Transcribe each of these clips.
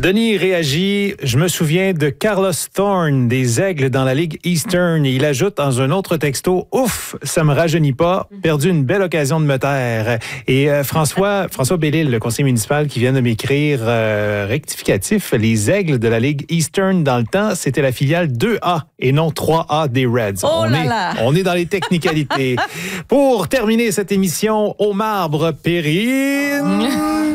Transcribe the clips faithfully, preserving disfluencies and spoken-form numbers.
Denis réagit. Je me souviens de Carlos Thorne des Aigles dans la Ligue Eastern. Et il ajoute dans un autre texto, ouf, ça me rajeunit pas. Perdu une belle occasion de me taire. Et euh, François, François Bellil, le conseiller municipal, qui vient de m'écrire euh, rectificatif. Les Aigles de la Ligue Eastern dans le temps, c'était la filiale deux A et non trois A des Reds. Oh on là est, là. on est dans les technicalités. Pour terminer cette émission, au marbre, Perrine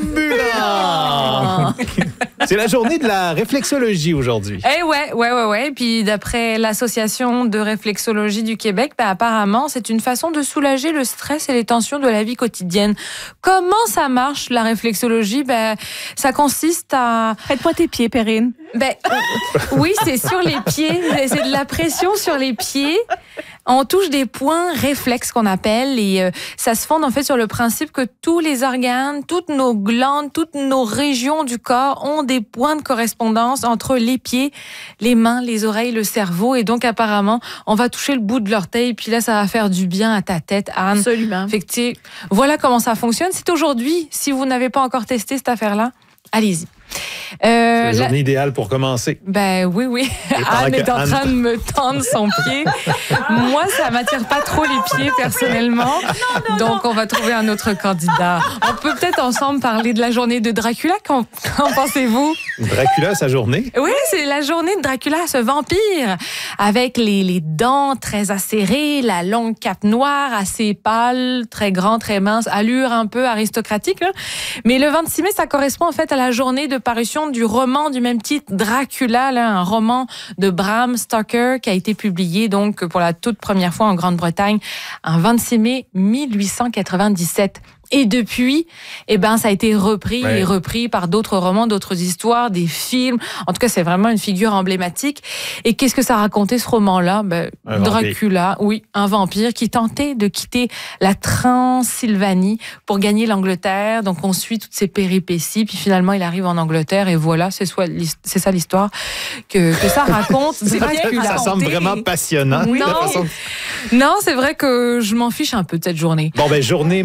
Bulard. C'est la journée de la réflexologie aujourd'hui. Eh ouais, ouais, ouais, ouais. Puis d'après l'Association de réflexologie du Québec, ben apparemment, c'est une façon de soulager le stress et les tensions de la vie quotidienne. Comment ça marche, la réflexologie? Ben, ça consiste à... Faites-moi tes pieds, Perrine. Ben, euh, oui, c'est sur les pieds. C'est de la pression sur les pieds. On touche des points réflexes qu'on appelle et euh, ça se fonde en fait sur le principe que tous les organes, toutes nos glandes, toutes nos régions du corps ont des points de correspondance entre les pieds, les mains, les oreilles, le cerveau et donc apparemment on va toucher le bout de l'orteil puis là ça va faire du bien à ta tête, Anne. Absolument. Fait que, tu sais, voilà comment ça fonctionne. C'est aujourd'hui, si vous n'avez pas encore testé cette affaire-là, allez-y. Euh, c'est la journée la... idéale pour commencer. Ben oui, oui. Anne est en Anne... train de me tendre son pied. Moi, ça m'attire pas trop les pieds, personnellement. Non, non, Donc, non. on va trouver un autre candidat. On peut peut-être ensemble parler de la journée de Dracula. Qu'en, qu'en pensez-vous? Dracula, sa journée? Oui, c'est la journée de Dracula, ce vampire. Avec les, les dents très acérées, la longue cape noire, assez pâle, très grand, très mince, allure un peu aristocratique. Hein. Mais le vingt-six mai, ça correspond en fait à la journée de parution du roman du même titre, Dracula, là, un roman de Bram Stoker qui a été publié donc pour la toute première fois en Grande-Bretagne un vingt-six mai mille huit cent quatre-vingt-dix-sept. Et depuis, eh ben, ça a été repris ouais. et repris par d'autres romans, d'autres histoires, des films. En tout cas, c'est vraiment une figure emblématique. Et qu'est-ce que ça racontait, ce roman-là? Ben, Dracula, vampire. oui, un vampire qui tentait de quitter la Transylvanie pour gagner l'Angleterre. Donc, on suit toutes ces péripéties. Puis finalement, il arrive en Angleterre et voilà, c'est, soit, c'est ça l'histoire que, que ça raconte. C'est Dracula. Ça semble vraiment passionnant. Non, façon... non, c'est vrai que je m'en fiche un peu de cette journée. Bon, ben, journée